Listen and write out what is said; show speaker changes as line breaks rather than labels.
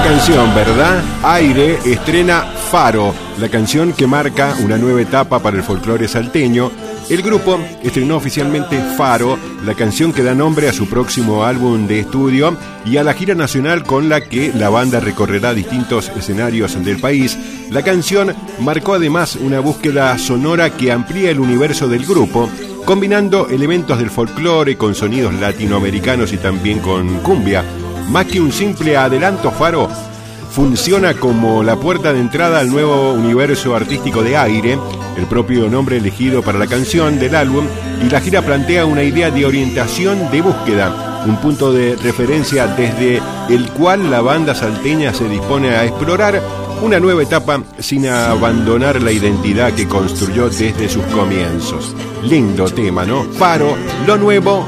canción, ¿verdad? Aire estrena Faro, la canción que marca una nueva etapa para el folclore salteño. El grupo estrenó oficialmente Faro, la canción que da nombre a su próximo álbum de estudio y a la gira nacional con la que la banda recorrerá distintos escenarios del país. La canción marcó además una búsqueda sonora que amplía el universo del grupo, combinando elementos del folclore con sonidos latinoamericanos y también con cumbia. Más que un simple adelanto, Faro funciona como la puerta de entrada al nuevo universo artístico de Aire, el propio nombre elegido para la canción del álbum, y la gira plantea una idea de orientación de búsqueda, un punto de referencia desde el cual la banda salteña se dispone a explorar una nueva etapa sin abandonar la identidad que construyó desde sus comienzos. Lindo tema, ¿no? Faro, lo nuevo